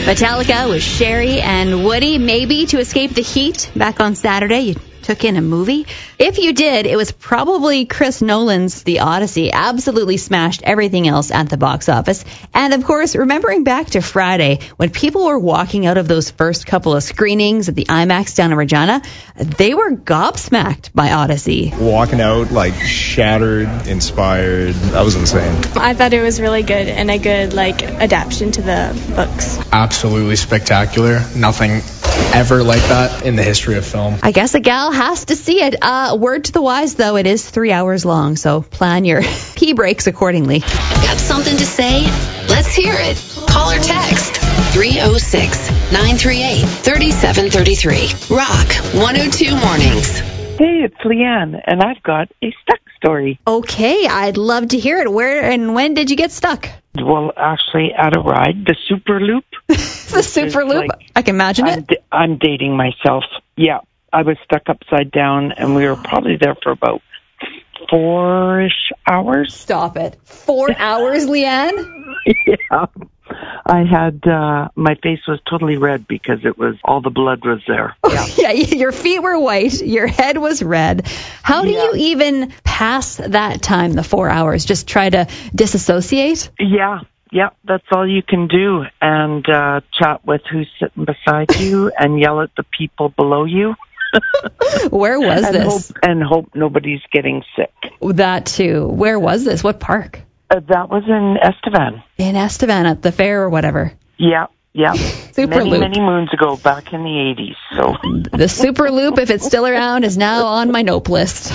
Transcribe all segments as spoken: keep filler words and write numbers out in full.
Metallica with Sherry and Woody. Maybe to escape the heat back on Saturday, you took in a movie. If you did, it was probably Chris Nolan's The Odyssey. Absolutely smashed everything else at the box office. And of course, remembering back to Friday, when people were walking out of those first couple of screenings at the IMAX down in Regina, they were gobsmacked by Odyssey. Walking out like shattered, inspired. That was insane. I thought it was really good and a good like adaptation to the books. Absolutely spectacular. Nothing ever like that in the history of film. I guess a gal has to see it. Uh, word to the wise, though, it is three hours long, so plan your pee breaks accordingly. Got something to say? Let's hear it. Call or text three oh six, nine three eight, three seven three three. Rock one oh two Mornings. Hey, it's Leanne, and I've got a stuck story. Okay, I'd love to hear it. Where and when did you get stuck? Well, actually, at a ride, the Super Loop. The Super Loop? Like, I can imagine I'm it. D- I'm dating myself. Yeah, I was stuck upside down, and we were probably there for about four-ish hours. Stop it. Four hours, Leanne? Yeah. I had, uh, my face was totally red because it was, all the blood was there. Yeah. Yeah, your feet were white, your head was red. How do yeah. you even pass that time, the four hours? Just try to disassociate? Yeah, yeah, that's all you can do. And uh, chat with who's sitting beside you and yell at the people below you. Where was and this? Hope, and hope nobody's getting sick. That too. Where was this? What park? Uh, that was in Estevan. In Estevan at the fair or whatever. Yeah, yeah. Super many, Loop. Many moons ago, back in the eighties. So the Super Loop, if it's still around, is now on my nope list.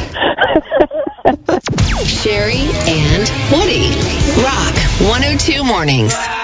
Sherry and Woody. Rock one oh two Mornings.